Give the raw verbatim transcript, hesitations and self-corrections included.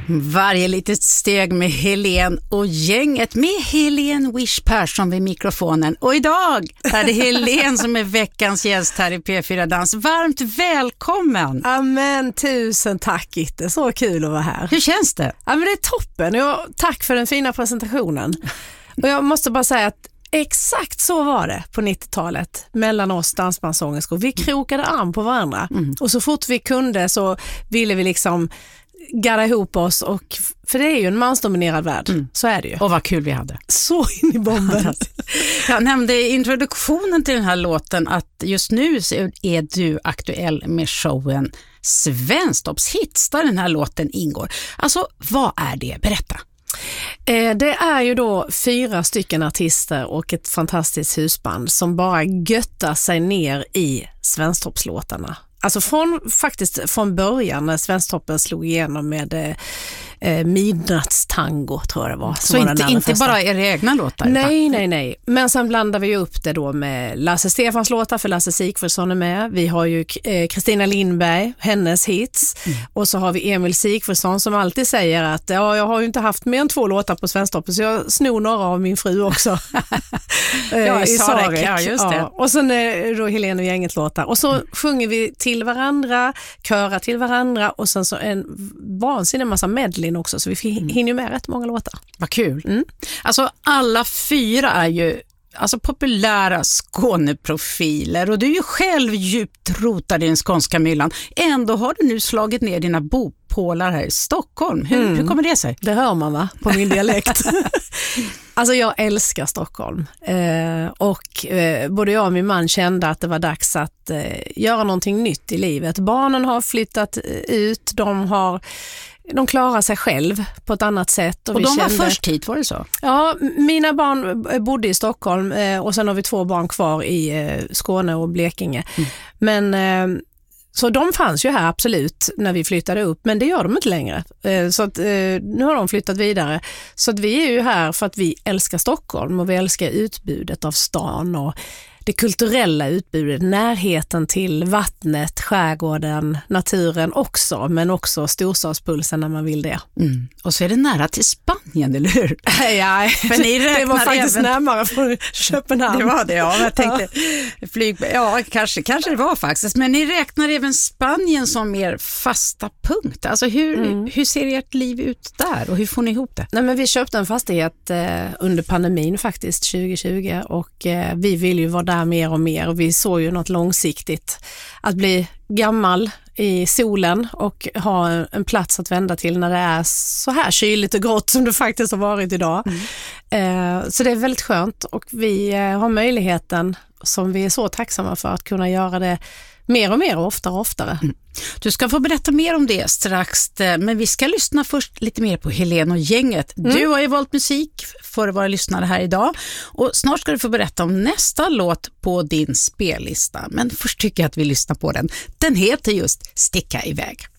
Varje litet steg med Helen och gänget med Helen Wish Persson vid mikrofonen. Och idag är det Helen som är veckans gäst här i P fyra Dans. Varmt välkommen! Amen, tusen tack Gitte, så kul att vara här. Hur känns det? Ja, men det är toppen. Jag, tack för den fina presentationen. Och jag måste bara säga att exakt så var det på nittiotalet mellan oss dansbandssångerskor. Vi krokade arm på varandra mm. och så fort vi kunde så ville vi liksom gadda ihop oss, och för det är ju en mansdominerad värld, mm. så är det ju. Och vad kul vi hade. Så in i bomben. Jag nämnde i introduktionen till den här låten att just nu är du aktuell med showen Svensktoppshits där den här låten ingår. Alltså, vad är det? Berätta. Eh, det är ju då fyra stycken artister och ett fantastiskt husband som bara göttar sig ner i Svensktoppslåtarna. Alltså från, faktiskt från början när Svensktoppen slog igenom med eh, Midnattstango, tror jag det var. Så var inte, inte bara era egna låtar? Nej, utan. nej, nej. Men sen blandar vi upp det då med Lasse Stefans låtar, för Lasse Sigfridsson är med. Vi har ju Kristina eh, Lindberg, hennes hits. Mm. Och så har vi Emil Sigfridsson som alltid säger att ja, jag har ju inte haft mer än två låtar på Svensktoppen, så jag snor några av min fru också. eh, ja, i Sarek. Ja, just det. Ja. Och sen är då Helen och gänget låtar. Och så mm. sjunger vi till varandra, köra till varandra, och sen så en vansinnig massa medlin också, så vi mm. hinner med rätt många låtar. Vad kul. Mm. Alltså alla fyra är ju alltså populära Skåneprofiler, och du är ju själv djupt rotad i den skånska myllan. Ändå har du nu slagit ner dina bopålar här i Stockholm. Hur, mm. hur kommer det sig? Det hör man, va? På min dialekt. Alltså jag älskar Stockholm. Eh, och eh, både jag och min man kände att det var dags att eh, göra någonting nytt i livet. Barnen har flyttat ut, de har... De klarar sig själv på ett annat sätt. Och, och vi de kände, var först hit, var det så? Ja, mina barn bodde i Stockholm eh, och sen har vi två barn kvar i eh, Skåne och Blekinge. Mm. Men eh, så de fanns ju här absolut när vi flyttade upp, men det gör de inte längre. Eh, så att, eh, nu har de flyttat vidare. Så att vi är ju här för att vi älskar Stockholm och vi älskar utbudet av stan och det kulturella utbudet, närheten till vattnet, skärgården, naturen också, men också storstadspulsen när man vill det. Mm. Och så är det nära till Spanien, eller hur? Ja, för ni det var faktiskt även... närmare från Köpenhamn. Det var det, ja. Jag tänkte, flyg... ja, kanske, kanske det var faktiskt. Men ni räknar även Spanien som er fasta punkt. Alltså hur, mm. hur ser ert liv ut där och hur får ni ihop det? Nej, men vi köpte en fastighet eh, under pandemin faktiskt tjugo tjugo, och eh, vi vill ju vara där mer och mer, och vi såg ju något långsiktigt att bli gammal i solen och ha en plats att vända till när det är så här kyligt och grått som det faktiskt har varit idag. Mm. Eh, så det är väldigt skönt, och vi eh, har möjligheten som vi är så tacksamma för att kunna göra det mer och mer och oftare och oftare. Mm. Du ska få berätta mer om det strax, men vi ska lyssna först lite mer på Helen och gänget. Mm. Du har ju valt musik för att vara lyssnare här idag, och snart ska du få berätta om nästa låt på din spellista. Men först tycker jag att vi lyssnar på den. Den heter just Sticka iväg.